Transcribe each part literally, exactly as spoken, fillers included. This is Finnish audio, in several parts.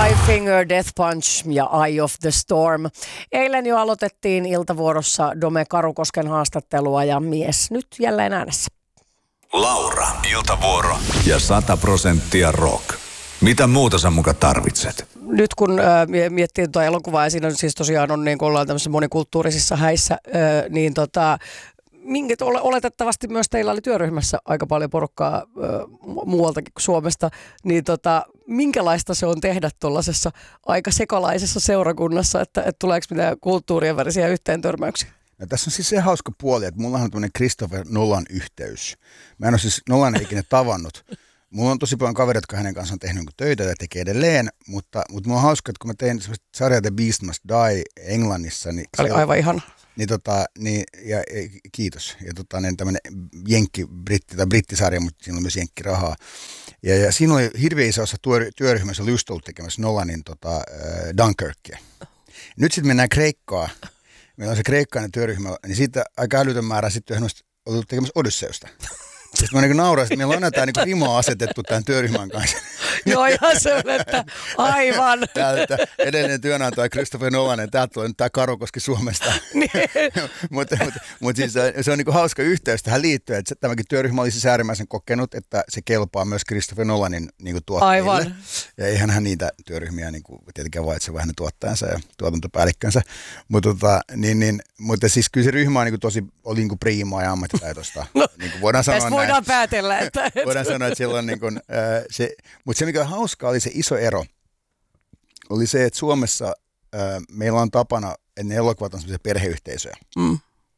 Five Finger Death Punch ja Eye of the Storm. Eilen jo aloitettiin iltavuorossa Dome Karukosken haastattelua ja mies nyt jälleen äänessä. Laura, iltavuoro ja sata prosenttia rock. Mitä muuta sä muka tarvitset? Nyt kun äh, miettii tuota elokuvaa ja siinä siis tosiaan on niin kuin ollaan tämmöisissä monikulttuurisissa häissä, äh, niin tota, minkä oletettavasti myös teillä oli työryhmässä aika paljon porukkaa äh, muualtakin kuin Suomesta, niin tota, minkälaista se on tehdä tuollaisessa aika sekalaisessa seurakunnassa, että, että tuleeko mitään kulttuurien välisiä yhteentörmäyksiä? No, tässä on siis se hauska puoli, että mulla on tämmöinen Christopher Nolan yhteys. Mä en ole siis Nolania ikinä tavannut. Mulla on tosi paljon kavereita, jotka hänen kanssaan tehnyt töitä ja tekee edelleen, mutta, mutta mulla on hauska, että kun mä tein sarjaa The Beast Must Die Englannissa, niin oli aivan ihana. Niin, tota, niin, ja, ja, kiitos. Ja tota, niin tämmöinen jenkki, britti, tai brittisarja, mutta siinä on myös jenkkirahaa. Ja, ja siinä oli hirveän iso osa työryhmässä, oli just ollut tekemässä Nolanin tota, äh, Dunkirkia. Nyt sitten mennään Kreikkaan. Meillä on se kreikkainen työryhmä, niin siitä aika älytön määrä sitten on ollut tekemässä Odysseusta. Sitten mä niin nauran, että meillä on tämä niin rima asetettu tämän työryhmän kanssa. Joo, ihan se on, että aivan. Täältä edellinen työnantaja Christopher Nolan, täältä tulee nyt tämä Karukoski Suomesta. Niin. Mutta mut, mut siis se on niin hauska yhteys tähän liittyen, että tämäkin työryhmä oli siis äärimmäisen kokenut, että se kelpaa myös Christopher Nolanin niin tuottajille. Aivan. Ja eihän hän niitä työryhmiä niin kuin, tietenkään valitse vähän tuottajansa ja tuotantopäällikkönsä. Mutta tota, niin, niin, mutta siis kyllä se ryhmä on, niin tosi, oli niin priimaa ja ammattitaitoista. No, niin voidaan sanoa näin. Voidaan päätellä, että... Voidaan sanoa, että siellä on niin kuin, äh, se, mutta se mikä on hauskaa oli se iso ero, oli se, että Suomessa äh, meillä on tapana, että ne elokuvat on sellaisia perheyhteisöjä. Mm.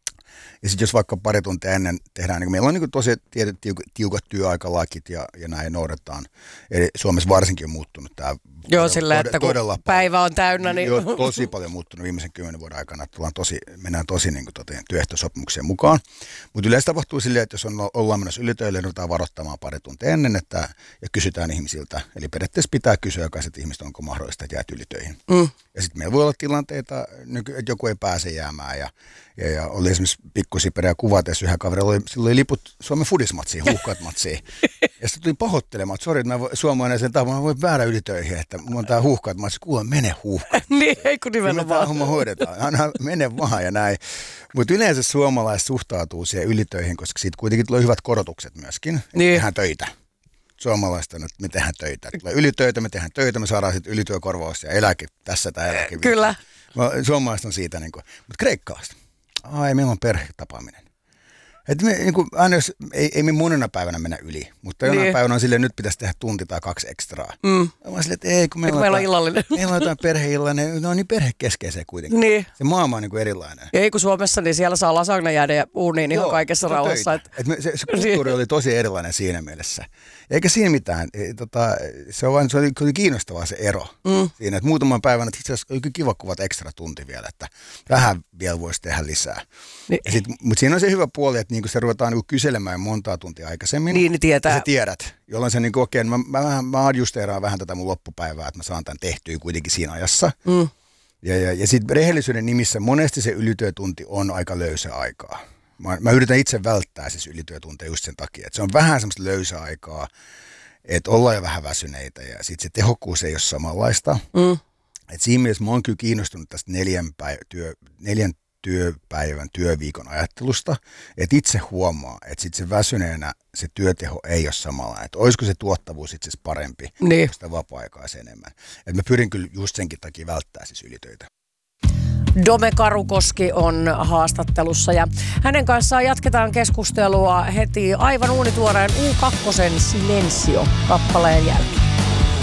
Ja sitten jos vaikka pari tuntia ennen tehdään, niin meillä on niin tosi tietyt tiukat työaikalakit ja, ja näin noudatetaan. Eli Suomessa varsinkin on muuttunut tämä. Joo, sillä, että kun päivä on täynnä, niin... Joo, tosi paljon muuttunut viimeisen kymmenen vuoden aikana, että tosi, mennään tosi niin kuin, työehtosopimuksien mukaan. Mutta yleensä tapahtuu silleen, että jos on, ollaan menossa ylitöille, niin ruvetaan varoittamaan pari tuntia ennen, että, ja kysytään ihmisiltä. Eli periaatteessa pitää kysyä jokaiset ihmiset, onko mahdollista, että jäät ylitöihin. Mm. Ja sitten meillä voi olla tilanteita, että joku ei pääse jäämään, ja, ja, ja oli esimerkiksi pikkusiperiä kuvatessa yhden kaverilla, oli, sillä oli liput Suomen fudismatsiin, huuhkaat-matsiin. Ja sitten tuli pahoittelemaan, että sori, että mä suomalainen sen tavan, mä voin väärä ylitöihin, että mulla on tää huuhkaat-matsi, kuule, mene huuhkaat. Niin, ei kun nimenomaan. Tämä homma hoidetaan, anna mene vaan ja näin. Mutta yleensä suomalaiset suhtautuu siihen ylitöihin, koska siitä kuitenkin tulee hyvät korotukset myöskin, että niin. Tehdään töitä. Suomalaista, että me tehdään töitä. Tulee ylitöitä, me tehdään töitä, me saadaan sitten ylityökorvaus ja eläke tässä tai eläke. Kyllä. Suomalaiset on siitä, niin kuin, mutta kreikkalaista. Ai, meillä on perhetapaaminen. Että me, niin kuin, aina jos, ei, ei me monena päivänä mennä yli, mutta jonain niin. päivänä on silleen, nyt pitäisi tehdä tunti tai kaksi ekstraa. Mm. Mä oon silleen, että ei, kun meillä, on, meillä on illallinen. Meillä on jotain perheillainen, ne on niin perhekeskeisiä kuitenkin. Niin. Se maailma on niin kuin erilainen. Ei kun Suomessa, niin siellä saa lasagna jäädä ja uuniin ihan kaikessa rauhassa. Et... Et me, se, se kulttuuri oli tosi erilainen siinä mielessä. Eikä siinä mitään. E, tota, se, on vain, se oli kiinnostavaa se ero mm. siinä, että muutaman päivänä itse asiassa oli kiva kuvat ekstra tunti vielä, että vähän vielä voisi tehdä lisää. Niin. Mutta siinä on se hyvä puoli, että niinku se ruvetaan niinku kyselemään montaa tuntia aikaisemmin. Niin, niin tietää. Ja sä tiedät, jolloin se niinku, okei, mä, mä, mä adjusteeraan vähän tätä mun loppupäivää, että mä saan tämän tehtyä kuitenkin siinä ajassa. Mm. Ja, ja, ja sitten rehellisyyden nimissä monesti se ylityötunti on aika löysä aikaa. Mä, mä yritän itse välttää siis ylityötunteja just sen takia, että se on vähän semmoista löysä aikaa, että ollaan jo vähän väsyneitä ja sitten se tehokkuus ei ole samanlaista. Mm. Et siinä mielessä mä oon kyllä kiinnostunut tästä neljän, päiv- työ, neljän työpäivän työviikon ajattelusta, että itse huomaa, että sitten se väsyneenä se työteho ei ole samanlainen. Että olisiko se tuottavuus itse asiassa parempi, niin. Sitä vapaa-aikaa enemmän. Että mä pyrin kyllä just senkin takia välttää siis ylitöitä. Dome Karukoski on haastattelussa ja hänen kanssaan jatketaan keskustelua heti aivan uunituoreen U kaksi Silencio kappaleen jälkeen.